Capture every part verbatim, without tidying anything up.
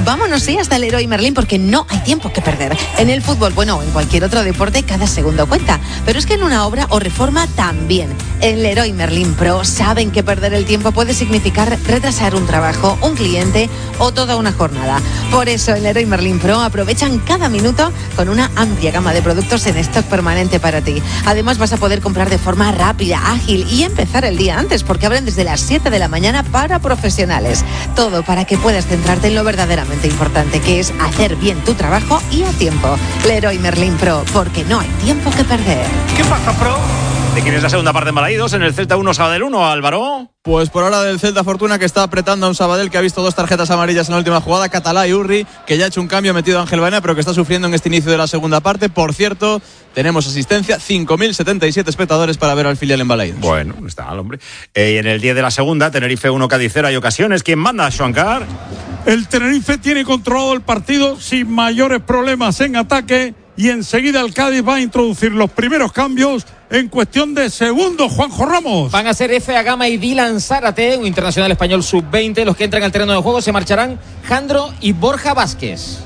Vámonos, sí, hasta el Leroy Merlin, porque no hay tiempo que perder. En el fútbol, bueno, o en cualquier otro deporte, cada segundo cuenta. Pero es que en una obra o reforma también. En Leroy Merlin Pro saben que perder el tiempo puede significar retrasar un trabajo, un cliente o toda una jornada. Por eso en Leroy Merlin Pro aprovechan cada minuto con una amplia gama de productos en stock permanente para ti. Además vas a poder comprar de forma rápida, ágil y empezar el día antes, porque abren desde las siete de la mañana para profesionales. Todo para que puedas centrarte en lo verdaderamente importante, que es hacer bien tu trabajo y a tiempo. Leroy Merlin Pro, porque no hay tiempo que perder. ¿Qué pasa, Pro? ¿De quién es la segunda parte en Balaídos? En el Celta uno, Sabadell uno, Álvaro. Pues por ahora del Celta Fortuna, que está apretando a un Sabadell que ha visto dos tarjetas amarillas en la última jugada, Catalá y Urri, que ya ha hecho un cambio, metido a Ángel Baena, pero que está sufriendo en este inicio de la segunda parte. Por cierto, tenemos asistencia, cinco mil setenta y siete espectadores para ver al filial en Balaídos. Bueno, no está mal, hombre. Eh, y en el diez de la segunda, Tenerife uno, Cádiz cero, hay ocasiones. ¿Quién manda, Xuancar? El Tenerife tiene controlado el partido sin mayores problemas en ataque y enseguida el Cádiz va a introducir los primeros cambios en cuestión de segundos. Juanjo Ramos. Van a ser Efe Agama y Dylan Zárate, un internacional español sub veinte. Los que entran al terreno de juego se marcharán Jandro y Borja Vázquez.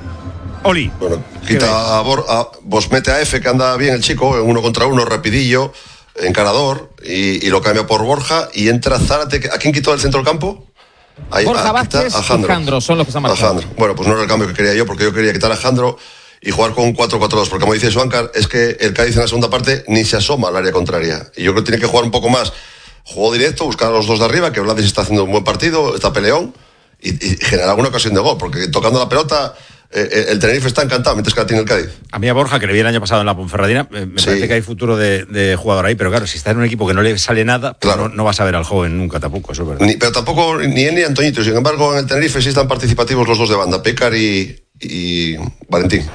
Oli. Bueno, quita a, Bor, a vos mete a Efe, que anda bien el chico, en uno contra uno, rapidillo, encarador, y, y lo cambia por Borja y entra Zárate. ¿A quién quitó del centro del campo? Ahí, Borja a, Vázquez a Jandro. y Jandro son los que se han marchado. Bueno, pues no era el cambio que quería yo, porque yo quería quitar a Jandro y jugar con cuatro cuatro dos, porque como dice Xuancar, es que el Cádiz en la segunda parte ni se asoma al área contraria, y yo creo que tiene que jugar un poco más, juego directo, buscar a los dos de arriba, que Vladis está haciendo un buen partido, está peleón, y, y generar alguna ocasión de gol, porque tocando la pelota eh, el Tenerife está encantado, mientras que la tiene el Cádiz. A mí a Borja, que le vi el año pasado en la Ponferradina, me sí. parece que hay futuro de, de jugador ahí, pero claro, si está en un equipo que no le sale nada, pues claro. no, no vas a ver al joven nunca tampoco, eso es verdad. Ni, pero tampoco ni él ni Antoñito, sin embargo en el Tenerife sí están participativos los dos de banda, Pécar y, y Valentín.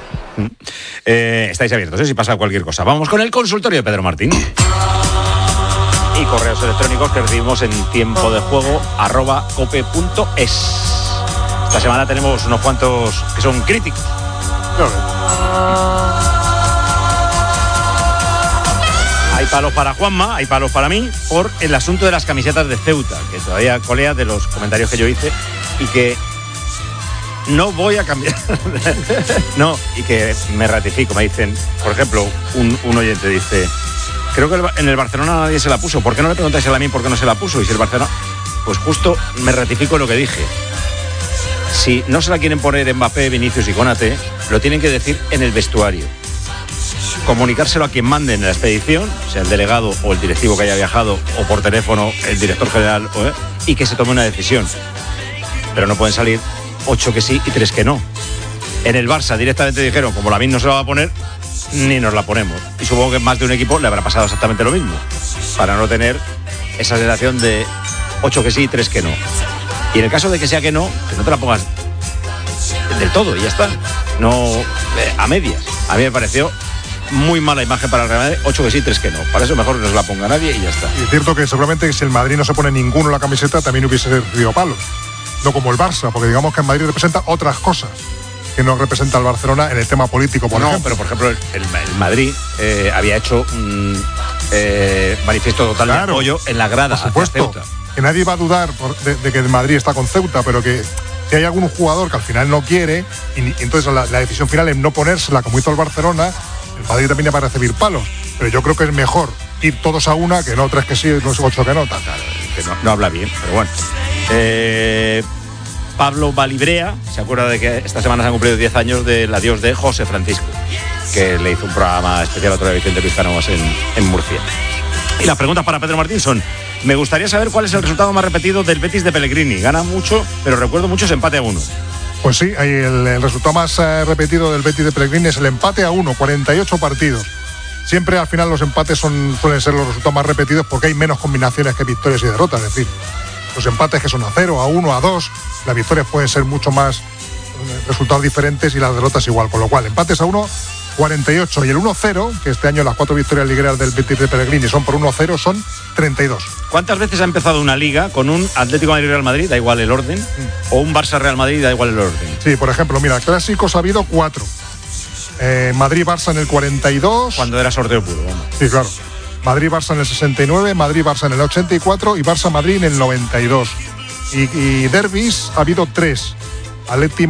Eh, estáis abiertos, ¿eh? Si pasa cualquier cosa. Vamos con el consultorio de Pedro Martín. Y correos electrónicos que recibimos en tiempo de juego arroba cope punto es. Esta semana tenemos unos cuantos que son críticos. Hay palos para Juanma, hay palos para mí, por el asunto de las camisetas de Ceuta, que todavía colea de los comentarios que yo hice y que no voy a cambiar. No, y que me ratifico, me dicen, por ejemplo, un, un oyente dice, creo que en el Barcelona nadie se la puso, ¿por qué no le preguntáis a mí por qué no se la puso? Y si el Barcelona, pues justo me ratifico lo que dije. Si no se la quieren poner Mbappé, Vinicius y Konaté, lo tienen que decir en el vestuario. Comunicárselo a quien mande en la expedición, sea el delegado o el directivo que haya viajado, o por teléfono el director general, ¿eh? Y que se tome una decisión. Pero no pueden salir ocho que sí y tres que no. En el Barça directamente dijeron, como la M I N no se la va a poner, ni nos la ponemos. Y supongo que en más de un equipo le habrá pasado exactamente lo mismo, para no tener esa sensación de ocho que sí y tres que no. Y en el caso de que sea que no, que no te la pongas del todo y ya está. No eh, a medias. A mí me pareció muy mala imagen para el Real Madrid, ocho que sí, tres que no. Para eso mejor no se la ponga nadie y ya está. Y es cierto que seguramente si el Madrid no se pone ninguno en la camiseta también hubiese recibido palos. No como el Barça, porque digamos que el Madrid representa otras cosas que no representa el Barcelona en el tema político, por no, ejemplo. Pero por ejemplo, el, el Madrid eh, había hecho un eh, manifiesto total claro, de apoyo en la grada por supuesto, hacia Ceuta. Que nadie va a dudar por, de, de que el Madrid está con Ceuta, pero que si hay algún jugador que al final no quiere, y, y entonces la, la decisión final es no ponérsela como hizo el Barcelona, el Madrid también va a recibir palos. Pero yo creo que es mejor ir todos a una que no tres que sí, no ocho que no. Claro, que no, no habla bien, pero bueno. Eh, Pablo Balibrea se acuerda de que esta semana se han cumplido diez años del adiós de José Francisco, que le hizo un programa especial a otro de Vicente Luis Cánovas en, en Murcia. Y las preguntas para Pedro Martín son: me gustaría saber cuál es el resultado más repetido del Betis de Pellegrini. Gana mucho, pero recuerdo mucho ese empate a uno. Pues sí, el, el resultado más eh, repetido del Betis de Pellegrini es el empate a uno, cuarenta y ocho partidos. Siempre al final los empates son, suelen ser los resultados más repetidos porque hay menos combinaciones que victorias y derrotas. Es decir, los empates que son a cero, a uno, a dos, las victorias pueden ser mucho más eh, resultados diferentes y las derrotas igual. Con lo cual, empates a uno, cuarenta y ocho. Y el uno cero, que este año las cuatro victorias ligueras del Betis de Pellegrini son por uno cero, son treinta y dos. ¿Cuántas veces ha empezado una liga con un Atlético de Madrid-Real Madrid, da igual el orden, mm. o un Barça-Real Madrid, da igual el orden? Sí, por ejemplo, mira, clásicos ha habido cuatro. Eh, Madrid-Barça en el cuarenta y dos. Cuando era sorteo puro, vamos. Sí, claro. Madrid-Barça en el sesenta y nueve, Madrid-Barça en el ochenta y cuatro y Barça-Madrid en el noventa y dos. Y, y derbis ha habido tres. Atleti